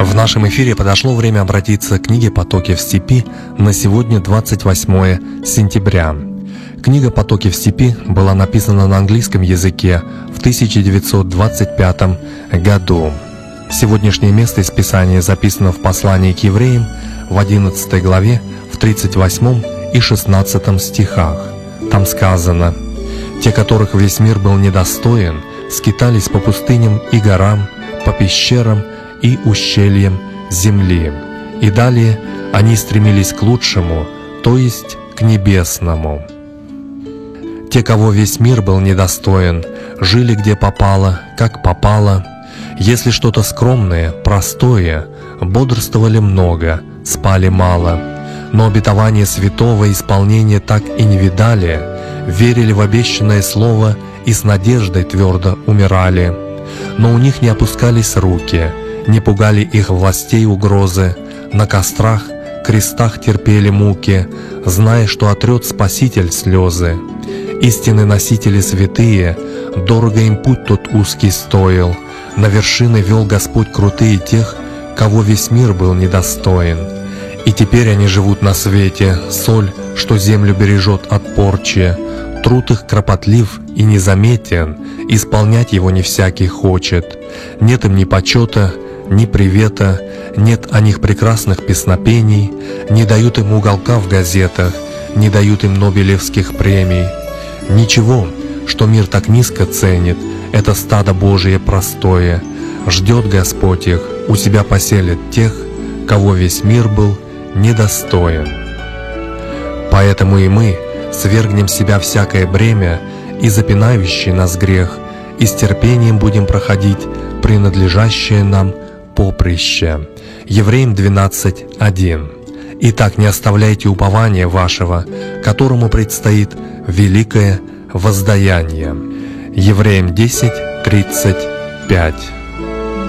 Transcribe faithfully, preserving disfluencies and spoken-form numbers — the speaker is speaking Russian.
В нашем эфире подошло время обратиться к книге «Потоки в степи» на сегодня, двадцать восьмое сентября. Книга «Потоки в степи» была написана на английском языке в тысяча девятьсот двадцать пятом году. Сегодняшнее место из Писания записано в послании к евреям в одиннадцатой главе, в тридцать восьмом и шестнадцатом стихах. Там сказано: «Те, которых весь мир был недостоин, скитались по пустыням и горам, по пещерам и ущельям земли». И далее они стремились к лучшему, то есть к небесному. Те, кого весь мир был недостоин, жили где попало, как попало. Если что-то скромное, простое, бодрствовали много, спали мало. Но обетование святого исполнения так и не видали, верили в обещанное слово и с надеждой твердо умирали. Но у них не опускались руки, не пугали их властей угрозы, на кострах, крестах терпели муки, зная, что отрет Спаситель слезы. Истинные носители святые, дорого им путь тот узкий стоил, на вершины вел Господь крутые тех, кого весь мир был недостоин. И теперь они живут на свете, соль, что землю бережет от порчи. Труд их кропотлив и незаметен, исполнять его не всякий хочет. Нет им ни почета, ни привета, нет о них прекрасных песнопений, не дают им уголка в газетах, не дают им нобелевских премий. Ничего, что мир так низко ценит, это стадо Божие простое. Ждет Господь их, у себя поселит тех, кого весь мир был недостоин. Поэтому и мы свергнем с себя всякое бремя и запинающий нас грех, и с терпением будем проходить принадлежащее нам поприще. Евреям двенадцать один. Итак, не оставляйте упования вашего, которому предстоит великое воздаяние. Евреям десять тридцать пять.